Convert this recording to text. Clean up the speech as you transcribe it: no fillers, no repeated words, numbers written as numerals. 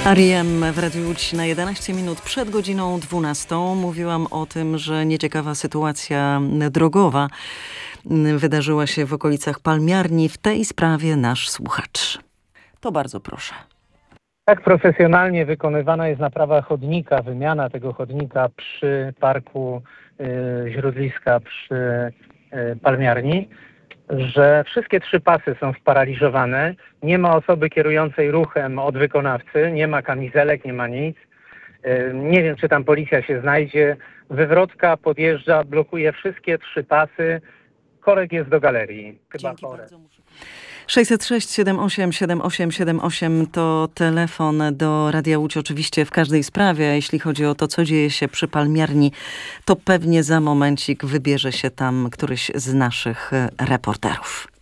R.E.M. w Radiu Łódź na 11 minut przed godziną 12. Mówiłam o tym, że nieciekawa sytuacja drogowa wydarzyła się w okolicach Palmiarni. W tej sprawie nasz słuchacz. To bardzo proszę. Tak profesjonalnie wykonywana jest naprawa chodnika, wymiana tego chodnika przy parku Źródliska przy Palmiarni, że wszystkie 3 pasy są sparaliżowane. Nie ma osoby kierującej ruchem od wykonawcy, nie ma kamizelek, nie ma nic. Nie wiem, czy tam policja się znajdzie. Wywrotka podjeżdża, blokuje wszystkie 3 pasy. Korek jest do galerii. Chyba Dzięki chore. bardzo. 606 78 78 78 to telefon do Radia Łódź oczywiście w każdej sprawie. A jeśli chodzi o to, co dzieje się przy Palmiarni, to pewnie za momencik wybierze się tam któryś z naszych reporterów.